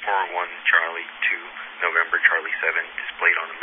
1 Charlie 2 November Charlie 7 displayed on the